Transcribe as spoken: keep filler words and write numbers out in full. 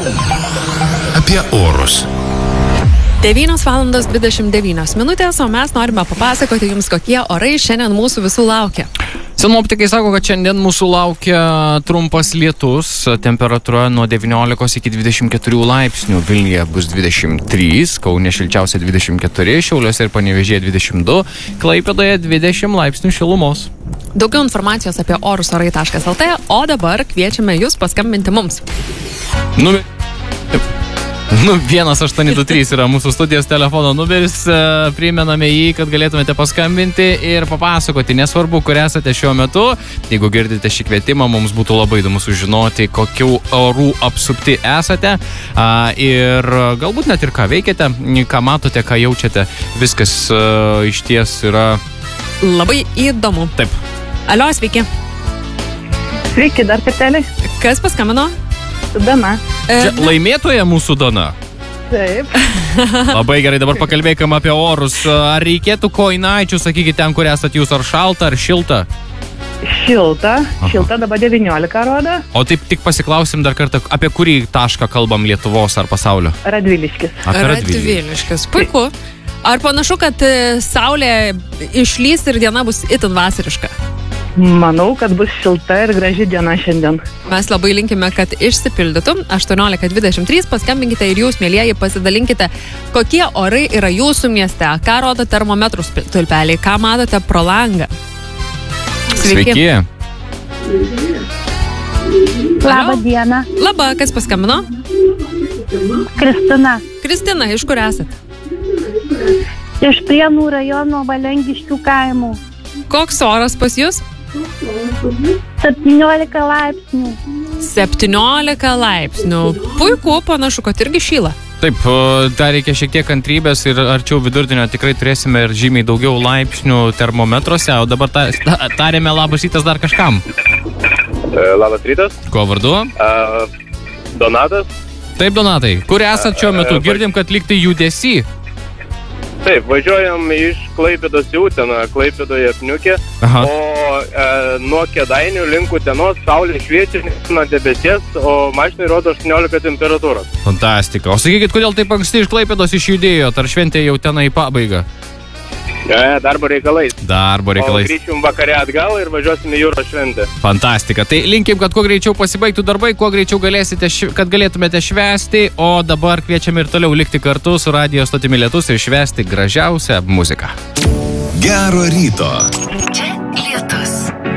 Apie orus. devynios valandos dvidešimt devynios minutės, o mes norime papasakoti jums, kokie orai šiandien mūsų visų laukia. Sinoptikai sako, kad šiandien mūsų laukia trumpas lietus, temperatūra nuo devyniolikos iki dvidešimt keturių laipsnių, Vilniuje bus dvidešimt trys, Kaune šilčiausia dvidešimt keturi, Šiauliuose ir Panevėžyje dvidešimt du, Klaipėdoje dvidešimt laipsnių šilumos. Daugiau informacijos apie orus orai taškas el tė, o dabar kviečiame jūs paskambinti mums. Nu, Nu, vienas aštuoni du trys yra mūsų studijos telefono numeris, primename jį, kad galėtumėte paskambinti ir papasakoti, nesvarbu, kur esate šiuo metu. Jeigu girdite šį kvietimą, mums būtų labai įdomu sužinoti, kokių orų apsupti esate ir galbūt net ir ką veikiate, ką matote, ką jaučiate. Viskas iš ties yra labai įdomu. Taip. Alio, sveiki. Sveiki, dar kartelį. Kas paskambino? Dana. Čia laimėtoja mūsų Dana. Taip. Labai gerai, dabar pakalbėkime apie orus. Ar reikėtų kojinaičių, sakykite, ten, kur esat jūs, ar šalta, ar šilta? Šilta. Aha. Šilta, dabar devyniolika rodo. O taip tik pasiklausim dar kartą, apie kurį tašką kalbam Lietuvos ar pasaulio? Radviliškis. Apie Radviliškis. Puiku. Ar panašu, kad saulė išlys ir diena bus itin vasariška? Manau, kad bus šilta ir graži diena šiandien. Mes labai linkime, kad išsipildytų. aštuoniolika dvidešimt trys, paskambinkite ir jūs, mėlieji, pasidalinkite, kokie orai yra jūsų mieste, ką rodo termometrų stulpeliai, ką matote pro langą. Sveiki. Sveiki. Labą dieną. Labą, kas paskambino? Kristina. Kristina, iš kur esat? Iš Prienų rajono Valengiškių kaimų. Koks oras pas jūs? septyniolika laipsnių. septyniolika laipsnių. Puiku, panašu, kad irgi šyla. Taip, dar reikia šiek tiek kantrybės ir arčiau vidurdienio tikrai turėsime ir žymiai daugiau laipsnių termometruose, o dabar ta, ta, tarėme labas rytas dar kažkam. Labas rytas. Kuo vardu? Uh, Donatas. Taip, Donatai, kur esat šiuo metu? Girdim, kad lyg tai judesy. Taip, važiuojam iš Klaipėdos į Uteną, Klaipėdoje Apniukė, Aha. o e, nuo Kėdainių link Utenos saulė šviečia nuo debesies, o mašinai rodo aštuoniolika temperatūros. Fantastika. O sakykit, kodėl taip anksti iš Klaipėdos išjudėjo? Ar šventė jau tenai į pabaigą? E, darbo reikalais. Darbo reikalais. O grįšim vakare atgal ir važiuosim į jūros šventę. Fantastika. Tai linkim, kad kuo greičiau pasibaigtų darbai, kuo greičiau galėsite, kad galėtumėte švęsti, o dabar kviečiame ir toliau likti kartu su radijo stotimi Lietus ir švęsti gražiausią muziką. Gero ryto.